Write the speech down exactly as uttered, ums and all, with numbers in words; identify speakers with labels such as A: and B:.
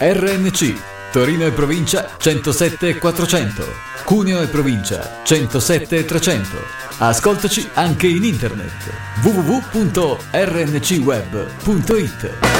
A: R N C, Torino e provincia centosette e quattrocento, Cuneo e provincia centosette e trecento. Ascoltaci anche in internet w w w punto r n c web punto i t.